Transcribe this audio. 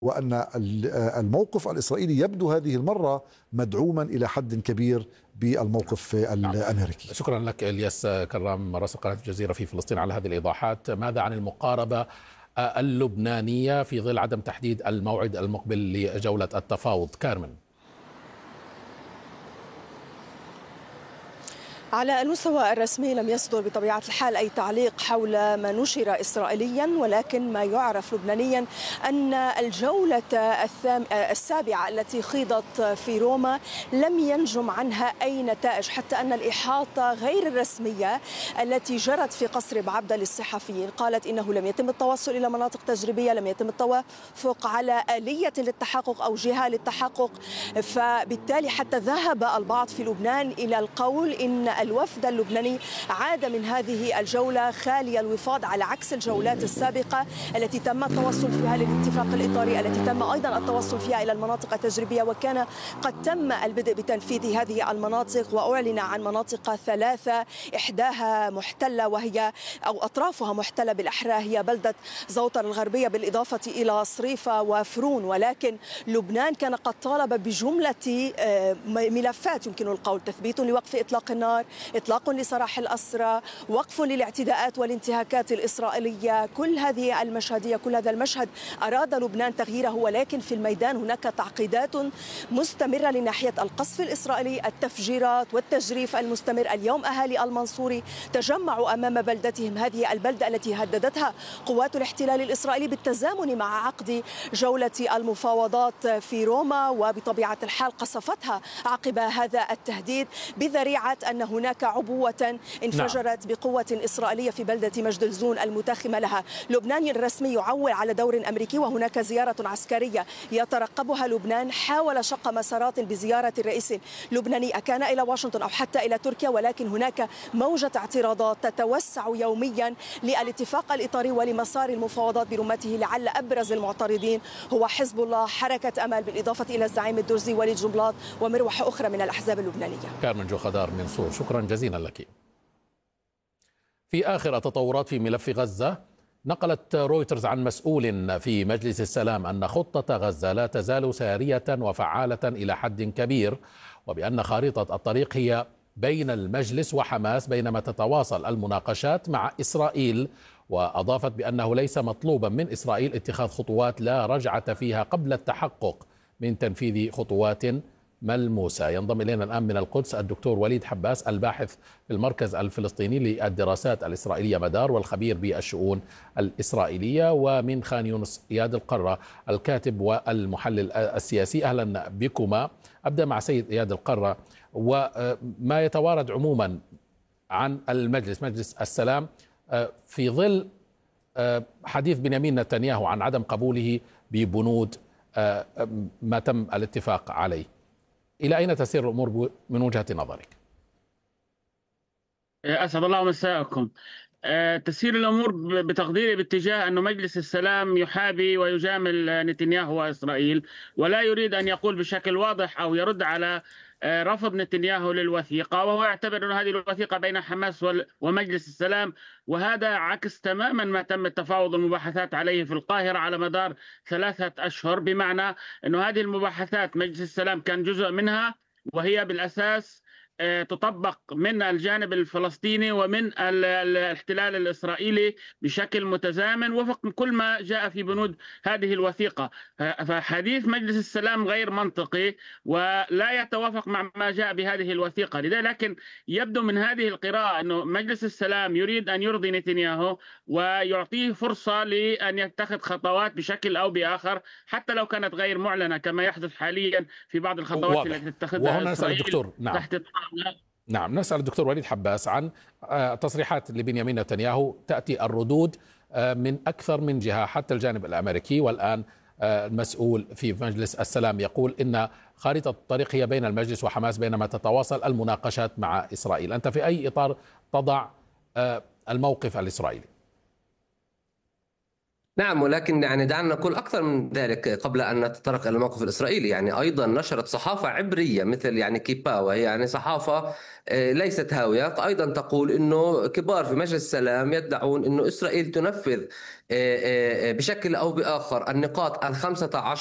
وأن الموقف الإسرائيلي يبدو هذه المرة مدعوما إلى حد كبير بالموقف الأمريكي. شكرا لك إلياس كرام مراسل قناة الجزيرة في فلسطين على هذه الإيضاحات. ماذا عن المقاربة اللبنانية في ظل عدم تحديد الموعد المقبل لجولة التفاوض؟ كارمن. على المستوى الرسمي لم يصدر بطبيعة الحال أي تعليق حول ما نشر إسرائيليا، ولكن ما يعرف لبنانيا أن الجولة السابعة التي خيضت في روما لم ينجم عنها أي نتائج، حتى أن الإحاطة غير الرسمية التي جرت في قصر بعبدة للصحفيين قالت إنه لم يتم التوصل إلى مناطق تجريبية، لم يتم التوافق على آلية للتحقق أو جهة للتحقق. فبالتالي حتى ذهب البعض في لبنان إلى القول إن الوفد اللبناني عاد من هذه الجولة خالي الوفاض، على عكس الجولات السابقة التي تم التوصل فيها للاتفاق الإطاري، التي تم أيضا التوصل فيها إلى المناطق التجريبية، وكان قد تم البدء بتنفيذ هذه المناطق، وأعلن عن مناطق ثلاثة إحداها محتلة وهي أو أطرافها محتلة بالأحرى، هي بلدة زوطر الغربية بالإضافة إلى صريفة وفرون. ولكن لبنان كان قد طالب بجملة ملفات يمكن القول: تثبيت لوقف إطلاق النار، إطلاق لسراح الأسرى، وقف للاعتداءات والانتهاكات الإسرائيلية. كل هذه المشهدية، كل هذا المشهد أراد لبنان تغييره، ولكن في الميدان هناك تعقيدات مستمرة لناحية القصف الإسرائيلي، التفجيرات والتجريف المستمر. اليوم أهالي المنصوري تجمعوا أمام بلدتهم، هذه البلدة التي هددتها قوات الاحتلال الإسرائيلي بالتزامن مع عقد جولة المفاوضات في روما، وبطبيعة الحال قصفتها عقب هذا التهديد بذريعة أن هناك عبوة انفجرت بقوة إسرائيلية في بلدة مجدلزون المتاخمة لها. لبنان الرسمي يعول على دور أمريكي، وهناك زيارة عسكرية يترقبها لبنان. حاول شق مسارات بزيارة الرئيس اللبناني أكان إلى واشنطن أو حتى إلى تركيا، ولكن هناك موجة اعتراضات تتوسع يوميا للاتفاق الإطاري ولمسار المفاوضات برمته. لعل أبرز المعترضين هو حزب الله، حركة أمل، بالإضافة إلى الزعيم الدرزي وليد جنبلاط ومروحة أخرى من الأحزاب اللبنانية. كارمن جو خضار من صور، شكرا جزيلا لك. في آخر التطورات في ملف غزة، نقلت رويترز عن مسؤول في مجلس السلام أن خطة غزة لا تزال سارية وفعالة إلى حد كبير، وبأن خارطة الطريق هي بين المجلس وحماس بينما تتواصل المناقشات مع إسرائيل. وأضافت بأنه ليس مطلوبا من إسرائيل اتخاذ خطوات لا رجعة فيها قبل التحقق من تنفيذ خطوات ملموسة. ينضم إلينا الآن من القدس الدكتور وليد حباس، الباحث في المركز الفلسطيني للدراسات الإسرائيلية مدار والخبير بالشؤون الإسرائيلية، ومن خان يونس إياد القرة الكاتب والمحلل السياسي. أهلا بكما. أبدأ مع سيد إياد القرة، وما يتوارد عموما عن المجلس، مجلس السلام، في ظل حديث بنيامين نتنياهو عن عدم قبوله ببنود ما تم الاتفاق عليه. إلى أين تسير الأمور من وجهة نظرك؟ أسعد الله مساءكم. تسير الأمور بتقديري باتجاه أن مجلس السلام يحابي ويجامل نتنياهو وإسرائيل، ولا يريد أن يقول بشكل واضح أو يرد على رفض نتنياهو للوثيقة، وهو يعتبر أن هذه الوثيقة بين حماس ومجلس السلام، وهذا عكس تماما ما تم التفاوض والمباحثات عليه في القاهرة على مدار 3 أشهر. بمعنى أن هذه المباحثات مجلس السلام كان جزء منها، وهي بالأساس تطبق من الجانب الفلسطيني ومن الاحتلال الإسرائيلي بشكل متزامن وفق كل ما جاء في بنود هذه الوثيقة. فحديث مجلس السلام غير منطقي ولا يتوافق مع ما جاء بهذه الوثيقة. لكن يبدو من هذه القراءة أنه مجلس السلام يريد أن يرضي نتنياهو ويعطيه فرصة لأن يتخذ خطوات بشكل أو بآخر، حتى لو كانت غير معلنة كما يحدث حاليا في بعض الخطوات التي تتخذها إسرائيل. نعم، نسأل الدكتور وليد حباس عن تصريحات لبنيامين نتنياهو. تأتي الردود من أكثر من جهة، حتى الجانب الأمريكي، والآن المسؤول في مجلس السلام يقول إن خارطة الطريق هي بين المجلس وحماس بينما تتواصل المناقشات مع إسرائيل. أنت في أي إطار تضع الموقف الإسرائيلي؟ نعم، ولكن يعني دعنا نقول أكثر من ذلك قبل أن نتطرق إلى الموقف الإسرائيلي. يعني أيضا نشرت صحافة عبرية مثل يعني كيبا، وهي يعني صحافة ليست هاوية، أيضا تقول أنه كبار في مجلس السلام يدعون أنه إسرائيل تنفذ بشكل أو بآخر النقاط ال15